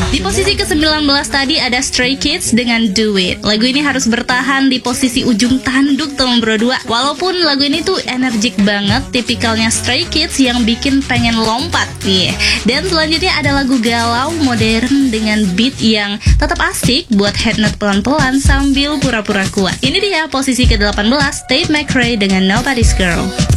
Di posisi ke-19 tadi ada Stray Kids dengan Do It. Lagu ini harus bertahan di posisi ujung tanduk teman bro 2. Walaupun lagu ini tuh energik banget, tipikalnya Stray Kids yang bikin pengen lompat nih. Dan selanjutnya ada lagu galau modern dengan beat yang tetap asik buat head note pelan-pelan sambil pura-pura kuat. Ini dia posisi ke-18, Tate McRae dengan Nobody's Girl.